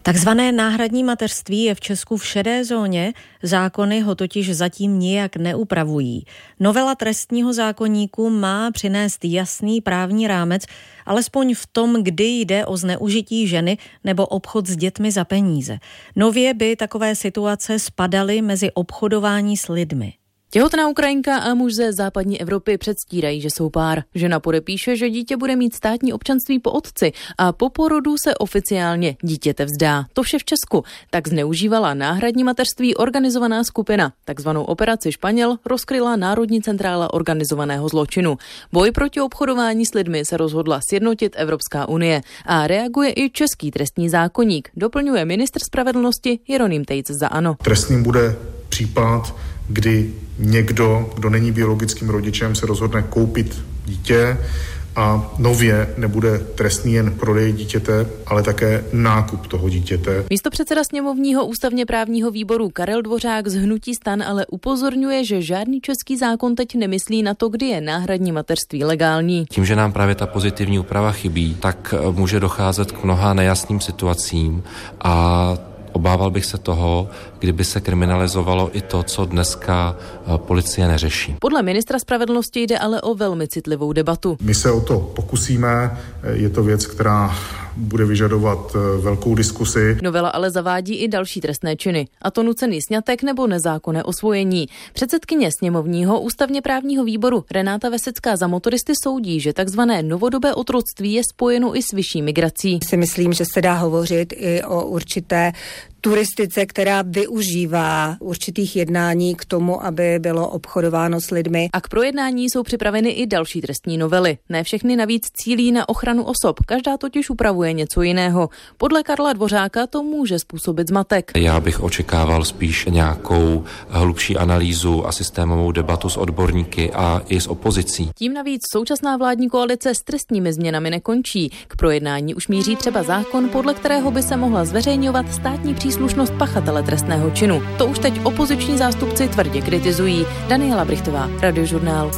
Takzvané náhradní mateřství je v Česku v šedé zóně, zákony ho totiž zatím nijak neupravují. Novela trestního zákoníku má přinést jasný právní rámec, alespoň v tom, kdy jde o zneužití ženy nebo obchod s dětmi za peníze. Nově by takové situace spadaly mezi obchodování s lidmi. Těhotná Ukrajinka a muž ze západní Evropy předstírají, že jsou pár. Žena podepíše, že dítě bude mít státní občanství po otci a po porodu se oficiálně dítěte vzdá. To vše v Česku. Tak zneužívala náhradní mateřství organizovaná skupina. Takzvanou operaci Španěl rozkryla Národní centrála organizovaného zločinu. Boj proti obchodování s lidmi se rozhodla sjednotit Evropská unie a reaguje i český trestní zákoník, doplňuje ministr spravedlnosti Jeroným Tejc za ANO. Trestným bude případ, kdy někdo, kdo není biologickým rodičem, se rozhodne koupit dítě a nově nebude trestný jen prodej dítěte, ale také nákup toho dítěte. Místopředseda sněmovního ústavně právního výboru Karel Dvořák z hnutí STAN ale upozorňuje, že žádný český zákon teď nemyslí na to, kdy je náhradní mateřství legální. Tím, že nám právě ta pozitivní úprava chybí, tak může docházet k mnoha nejasným situacím a obával bych se toho, kdyby se kriminalizovalo i to, co dneska policie neřeší. Podle ministra spravedlnosti jde ale o velmi citlivou debatu. My se o to pokusíme, je to věc, která bude vyžadovat velkou diskusi. Novela ale zavádí i další trestné činy, a to nucený sňatek nebo nezákonné osvojení. Předsedkyně sněmovního ústavně právního výboru Renáta Vesecká za motoristy soudí, že takzvané novodobé otroctví je spojeno i s vyšší migrací. Si myslím, že se dá hovořit i o určité turistice, která využívá určitých jednání k tomu, aby bylo obchodováno s lidmi. A k projednání jsou připraveny i další trestní novely. Ne všechny navíc cílí na ochranu osob, každá totiž upravuje něco jiného. Podle Karla Dvořáka to může způsobit zmatek. Já bych očekával spíš nějakou hlubší analýzu a systémovou debatu s odborníky a i s opozicí. Tím navíc současná vládní koalice s trestními změnami nekončí. K projednání už míří třeba zákon, podle kterého by se mohla zveřejňovat státní příslušnost pachatele trestného činu. To už teď opoziční zástupci tvrdě kritizují. Daniela Brichtová, Radiožurnál.